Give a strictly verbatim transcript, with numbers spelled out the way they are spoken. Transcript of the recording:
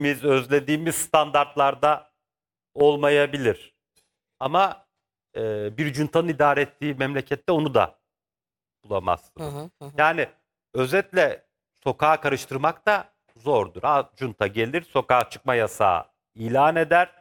biz özlediğimiz standartlarda olmayabilir. Ama e, bir cuntanın idare ettiği memlekette onu da Hı bulamazsınız. hı, hı hı. Yani özetle sokağa karıştırmak da zordur. Ha, junta gelir, sokağa çıkma yasağı ilan eder.